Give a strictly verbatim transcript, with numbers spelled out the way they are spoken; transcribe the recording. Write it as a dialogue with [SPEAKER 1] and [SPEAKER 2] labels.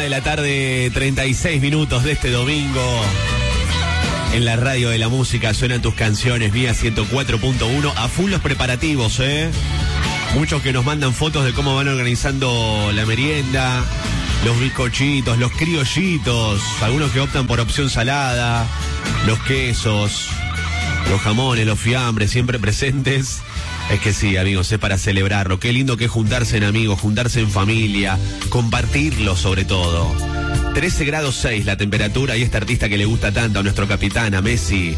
[SPEAKER 1] de la tarde, treinta y seis minutos de este domingo. En la radio de la música suenan tus canciones, Mía ciento cuatro punto uno. A full los preparativos, ¿eh? Muchos que nos mandan fotos de cómo van organizando la merienda, los bizcochitos, los criollitos, algunos que optan por opción salada, los quesos, los jamones, los fiambres, siempre presentes. Es que sí, amigos, es para celebrarlo. Qué lindo que es juntarse en amigos, juntarse en familia, compartirlo sobre todo. trece grados seis la temperatura y este artista que le gusta tanto a nuestro capitán, a Messi,